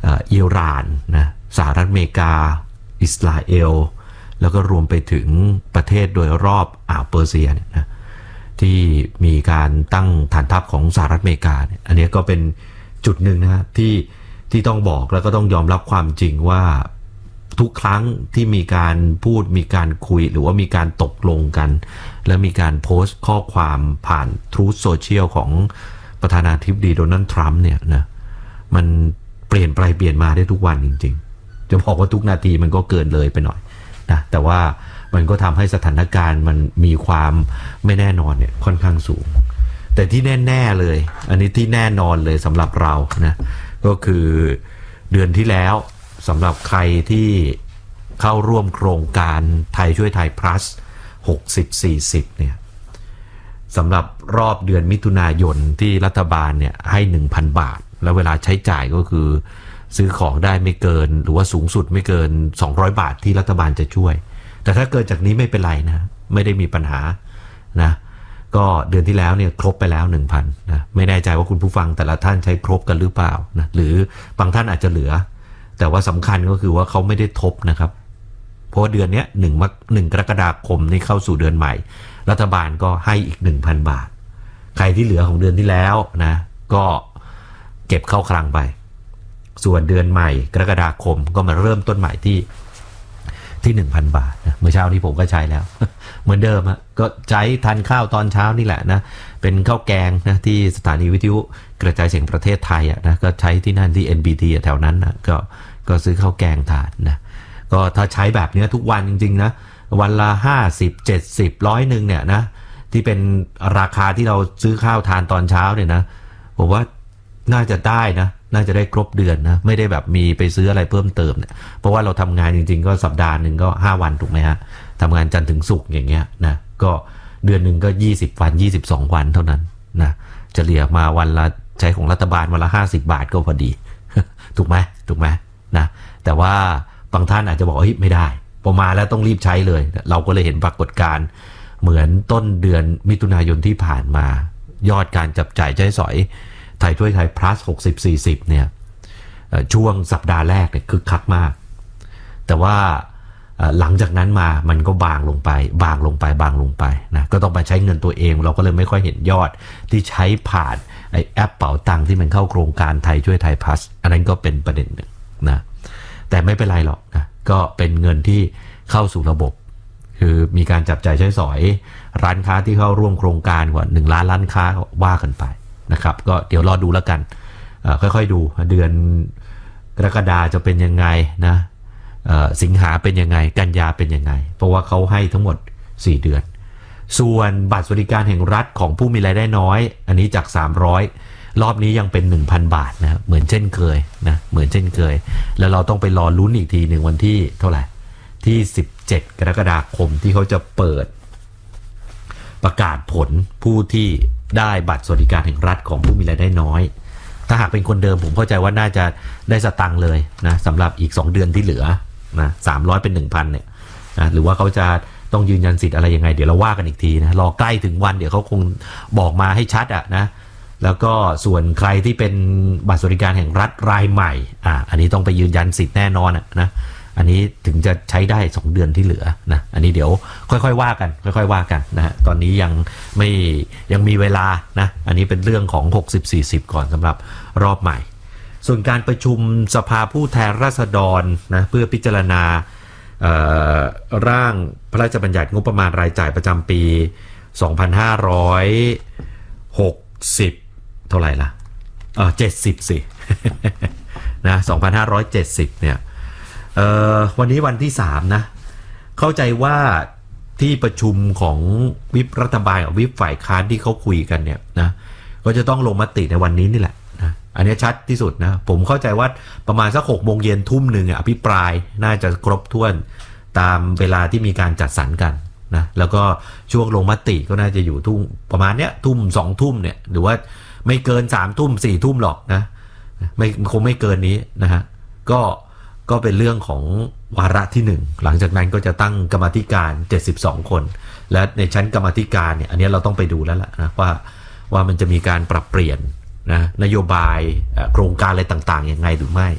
อิหร่านนะสหรัฐอเมริกาอิสราเอลแล้วก็รวมไปถึงประเทศโดยรอบอ่าวเปอร์เซียเนี่ยนะที่มีการตั้งฐานทัพของสหรัฐอเมริกาเนี่ยอันนี้ก็เป็นจุดหนึ่งนะที่ต้องบอกแล้วก็ต้องยอมรับความจริงว่าทุกครั้งที่มีการพูดมีการคุยหรือว่ามีการตกลงกันแล้วมีการโพสต์ข้อความผ่าน Truth Social ของประธานาธิบดีโดนัลด์ทรัมป์เนี่ยนะมันเปลี่ยนไปเปลี่ยนมาได้ทุกวันจริงๆจะบอกว่าทุกนาทีมันก็เกินเลยไปหน่อยนะแต่ว่ามันก็ทำให้สถานการณ์มันมีความไม่แน่นอนเนี่ยค่อนข้างสูงแต่ที่แน่ๆเลยอันนี้ที่แน่นอนเลยสำหรับเรานะก็คือเดือนที่แล้วสำหรับใครที่เข้าร่วมโครงการไทยช่วยไทย plus 60-40เนี่ยสำหรับรอบเดือนมิถุนายนที่รัฐบาลเนี่ยให้ 1,000 บาทแล้วเวลาใช้จ่ายก็คือซื้อของได้ไม่เกินหรือว่าสูงสุดไม่เกิน200 บาทที่รัฐบาลจะช่วยแต่ถ้าเกินจากนี้ไม่เป็นไรนะไม่ได้มีปัญหานะก็เดือนที่แล้วเนี่ยครบไปแล้ว 1,000 นะไม่แน่ใจว่าคุณผู้ฟังแต่ละท่านใช้ครบกันหรือเปล่านะหรือบางท่านอาจจะเหลือแต่ว่าสำคัญก็คือว่าเขาไม่ได้ทบนะครับเพราะเดือนนี้1 กรกฎาคมนี้เข้าสู่เดือนใหม่รัฐบาลก็ให้อีก 1,000 บาทใครที่เหลือของเดือนที่แล้วนะก็เก็บเข้าคลังไปส่วนเดือนใหม่กรกฎาคมก็มาเริ่มต้นใหม่ที่ 1,000 บาทนะเมื่อเช้านี้ผมก็ใช้แล้ว เหมือนเดิมก็ใช้ทานข้าวตอนเช้านี่แหละนะเป็นข้าวแกงนะที่สถานีวิทยุกระจายเสียงประเทศไทยนะก็ใช้ที่นั่นที่ NBT แถวนั้นนะก็ซื้อข้าวแกงทานนะก็ถ้าใช้แบบนี้ทุกวันจริงๆนะวันละ50 70 100นึงเนี่ยนะที่เป็นราคาที่เราซื้อข้าวทานตอนเช้าเนี่ยนะผมว่าน่าจะได้นะน่าจะได้ครบเดือนนะไม่ได้แบบมีไปซื้ออะไรเพิ่มเติมเนี่ยเพราะว่าเราทำงานจริงๆก็สัปดาห์หนึ่งก็5 วันถูกไหมฮะทำงานจันทร์ถึงศุกร์อย่างเงี้ยนะก็เดือนหนึ่งก็20 วัน22 วันเท่านั้นนะเฉลี่ยมาวันละใช้ของรัฐบาลวันละ50 บาทก็พอดี ถูกไหมนะแต่ว่าบางท่านอาจจะบอกเฮ้ยไม่ได้พอมาแล้วต้องรีบใช้เลยเราก็เลยเห็นปรากฏการณ์เหมือนต้นเดือนมิถุนายนที่ผ่านมายอดการจับจ่ายใช้สอยไทยช่วยไทย plus 60-40เนี่ยช่วงสัปดาห์แรกเนี่ยคึกคักมากแต่ว่าหลังจากนั้นมามันก็บางลงไปนะก็ต้องมาใช้เงินตัวเองเราก็เลยไม่ค่อยเห็นยอดที่ใช้ผ่านไอ้แอปเป๋าตังค์ที่มันเข้าโครงการไทยช่วยไทย plus อันนั้นก็เป็นประเด็นหนึ่งนะแต่ไม่เป็นไรหรอกนะก็เป็นเงินที่เข้าสู่ระบบคือมีการจับจ่ายใช้สอยร้านค้าที่เข้าร่วมโครงการกว่า1 ล้านร้านค้าว่ากันไปนะครับก็เดี๋ยวรอดูแล้วกันค่อยๆดูเดือนกรกฎาจะเป็นยังไงนะสิงหาเป็นยังไงกันยาเป็นยังไงเพราะว่าเขาให้ทั้งหมด4 เดือนส่วนบัตรสวัสดิการแห่งรัฐของผู้มีรายได้น้อยอันนี้จาก300รอบนี้ยังเป็น 1,000 บาทนะเหมือนเช่นเคยนะเหมือนเช่นเคยแล้วเราต้องไปรอลุ้นอีกทีหนึ่งวันที่เท่าไหร่ที่17 กรกฎาคมที่เขาจะเปิดประกาศผลผู้ที่ได้บัตรสวัสดิการแห่งรัฐของผู้มีรายได้น้อยถ้าหากเป็นคนเดิมผมเข้าใจว่าน่าจะได้สตังค์เลยนะสำหรับอีก2 เดือนที่เหลือนะ300เป็น 1,000 เนี่ยนะหรือว่าเขาจะต้องยืนยันสิทธิ์อะไรยังไงเดี๋ยวเราว่ากันอีกทีนะรอใกล้ถึงวันเดี๋ยวเขาคงบอกมาให้ชัดนะแล้วก็ส่วนใครที่เป็นบัตรสวัสดิการแห่งรัฐรายใหม่อันนี้ต้องไปยืนยันสิทธิ์แน่นอนนะอันนี้ถึงจะใช้ได้2 เดือนที่เหลือนะอันนี้เดี๋ยวค่อยๆว่ากันนะฮะตอนนี้ยังมีเวลานะอันนี้เป็นเรื่องของ60-40ก่อนสำหรับรอบใหม่ส่วนการประชุมสภาผู้แทนราษฎรนะเพื่อพิจารณาร่างพระราชบัญญัติงบประมาณรายจ่ายประจำปี2560เท่าไหร่ล่ะ70สิ นะ2570เนี่ยวันนี้วันที่3นะเข้าใจว่าที่ประชุมของวิปรัฐบาลกับวิปฝ่ายค้านที่เขาคุยกันเนี่ยนะก็จะต้องลงมติในวันนี้นี่แหละนะอันนี้ชัดที่สุดนะผมเข้าใจว่าประมาณสัก6 โมงเย็นทุ่มหนึ่งอภิปรายน่าจะครบถ้วนตามเวลาที่มีการจัดสรรกันนะแล้วก็ช่วงลงมติก็น่าจะอยู่ทุ่มประมาณเนี้ยทุ่ม2 ทุ่มเนี่ยหรือว่าไม่เกิน3 ทุ่ม4 ทุ่มหรอกนะคงไม่เกินนี้นะฮะก็เป็นเรื่องของวาระที่1หลังจากนั้นก็จะตั้งกรรมาธิการ72 คนและในชั้นกรรมาธิการเนี่ยอันนี้เราต้องไปดูแล้วล่ะนะว่ามันจะมีการปรับเปลี่ยนนะนโยบายโครงการอะไรต่างๆยังไงหรือไม่